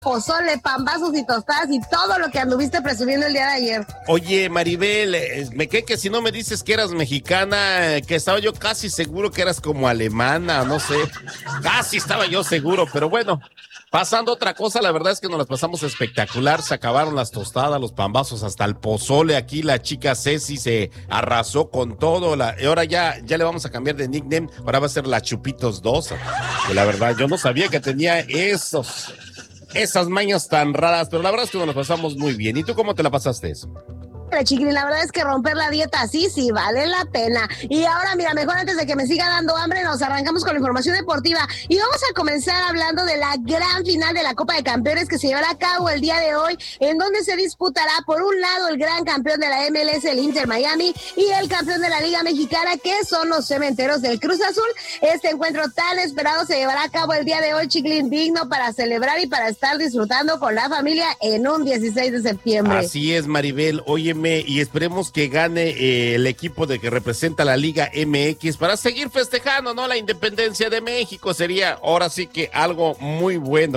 pozole, pambazos y tostadas y todo lo que anduviste presumiendo el día de ayer. Oye, Maribel, me quedé que si no me dices que eras mexicana, que estaba yo casi seguro que eras como alemana, no sé, casi estaba yo seguro, pero bueno, pasando a otra cosa, la verdad es que nos las pasamos espectacular, se acabaron las tostadas, los pambazos, hasta el pozole, aquí la chica Ceci se arrasó con todo, y ahora ya le vamos a cambiar de nickname, ahora va a ser la Chupitos 2, que la verdad yo no sabía que tenía esas mañas tan raras, pero la verdad es que nos la pasamos muy bien. ¿Y tú cómo te la pasaste eso? Chiquilín, la verdad es que romper la dieta así sí vale la pena. Y ahora, mira, mejor antes de que me siga dando hambre, nos arrancamos con la información deportiva y vamos a comenzar hablando de la gran final de la Copa de Campeones que se llevará a cabo el día de hoy, en donde se disputará por un lado el gran campeón de la MLS, el Inter Miami, y el campeón de la Liga Mexicana, que son los Cementeros del Cruz Azul. Este encuentro tan esperado se llevará a cabo el día de hoy, chiquilín, digno para celebrar y para estar disfrutando con la familia en un 16 de septiembre. Así es, Maribel, óyeme, y esperemos que gane el equipo de que representa la Liga MX para seguir festejando, ¿no? La independencia de México sería ahora sí que algo muy bueno,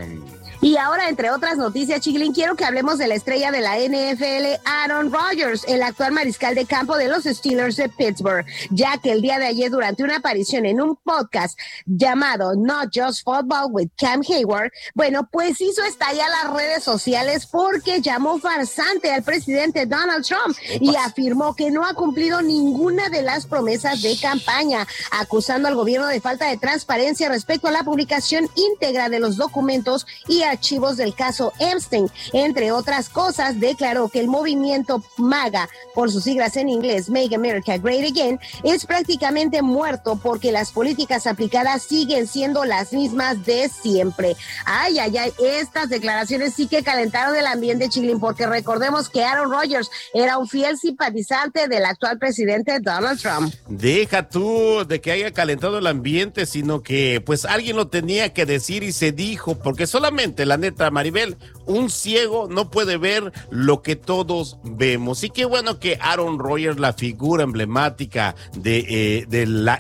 Y ahora, entre otras noticias, Chiquilín, quiero que hablemos de la estrella de la NFL, Aaron Rodgers, el actual mariscal de campo de los Steelers de Pittsburgh, ya que el día de ayer, durante una aparición en un podcast llamado Not Just Football with Cam Hayward, bueno, pues hizo estallar las redes sociales porque llamó farsante al presidente Donald Trump y afirmó que no ha cumplido ninguna de las promesas de campaña, acusando al gobierno de falta de transparencia respecto a la publicación íntegra de los documentos y archivos del caso Epstein. Entre otras cosas, declaró que el movimiento MAGA, por sus siglas en inglés, Make America Great Again, es prácticamente muerto porque las políticas aplicadas siguen siendo las mismas de siempre. Ay, estas declaraciones sí que calentaron el ambiente, Chiglín, porque recordemos que Aaron Rodgers era un fiel simpatizante del actual presidente Donald Trump. Deja tú de que haya calentado el ambiente, sino que pues alguien lo tenía que decir y se dijo, porque solamente la neta, Maribel, un ciego no puede ver lo que todos vemos. Y qué bueno que Aaron Rodgers, la figura emblemática de la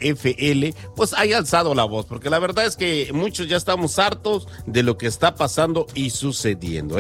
NFL, pues haya alzado la voz, porque la verdad es que muchos ya estamos hartos de lo que está pasando y sucediendo,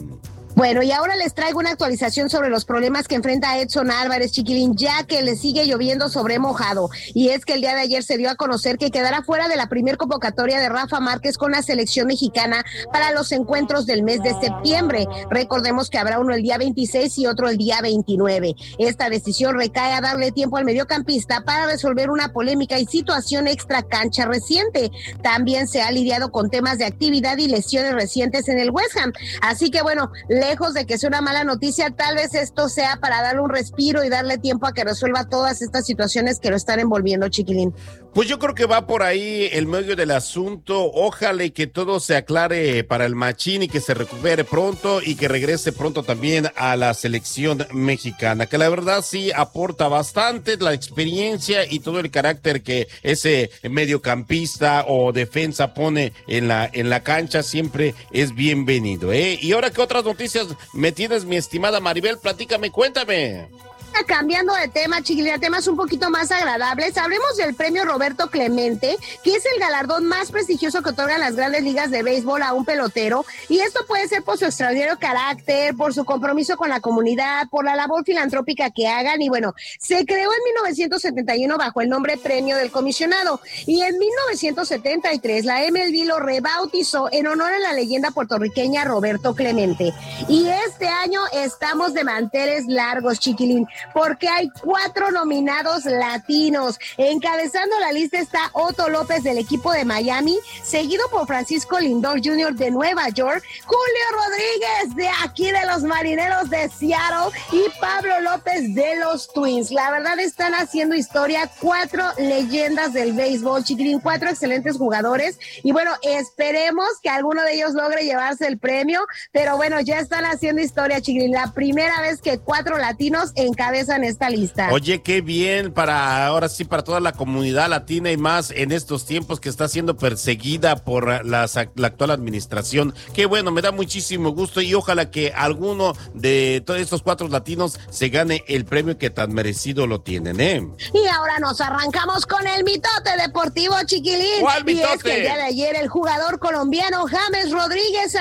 Bueno, y ahora les traigo una actualización sobre los problemas que enfrenta Edson Álvarez, Chiquilín, ya que le sigue lloviendo sobre mojado. Y es que el día de ayer se dio a conocer que quedará fuera de la primer convocatoria de Rafa Márquez con la selección mexicana para los encuentros del mes de septiembre. Recordemos que habrá uno el día 26 y otro el día 29. Esta decisión recae a darle tiempo al mediocampista para resolver una polémica y situación extra cancha reciente. También se ha lidiado con temas de actividad y lesiones recientes en el West Ham. Así que bueno, lejos de que sea una mala noticia, tal vez esto sea para darle un respiro y darle tiempo a que resuelva todas estas situaciones que lo están envolviendo, Chiquilín. Pues yo creo que va por ahí el medio del asunto. Ojalá y que todo se aclare para el Machín y que se recupere pronto y que regrese pronto también a la selección mexicana, que la verdad sí aporta bastante la experiencia y todo el carácter que ese mediocampista o defensa pone en la cancha, siempre es bienvenido, Y ahora, ¿qué otras noticias me tienes, mi estimada Maribel? Platícame, cuéntame. Cambiando de tema, Chiquilina, temas un poquito más agradables, hablemos del premio Roberto Clemente, que es el galardón más prestigioso que otorgan las grandes ligas de béisbol a un pelotero, y esto puede ser por su extraordinario carácter, por su compromiso con la comunidad, por la labor filantrópica que hagan, y bueno, se creó en 1971 bajo el nombre Premio del Comisionado, y en 1973 la MLB lo rebautizó en honor a la leyenda puertorriqueña Roberto Clemente, y este año estamos de manteles largos, Chiquilín, porque hay 4 nominados latinos. Encabezando la lista está Otto López del equipo de Miami, seguido por Francisco Lindor Jr. de Nueva York, Julio Rodríguez de aquí de los Marineros de Seattle y Pablo López de los Twins. La verdad están haciendo historia, 4 leyendas del béisbol, Chiquilín, 4 excelentes jugadores y bueno, esperemos que alguno de ellos logre llevarse el premio, pero bueno, ya están haciendo historia, Chiquilín, la primera vez que 4 latinos encabezan encabezan esta lista. Oye, qué bien ahora sí, para toda la comunidad latina y más en estos tiempos que está siendo perseguida por la actual administración. Qué bueno, me da muchísimo gusto y ojalá que alguno de todos estos 4 latinos se gane el premio que tan merecido lo tienen, ¿eh? Y ahora nos arrancamos con el mitote deportivo, chiquilín. ¿Cuál mitote? Y es que el día de ayer el jugador colombiano James Rodríguez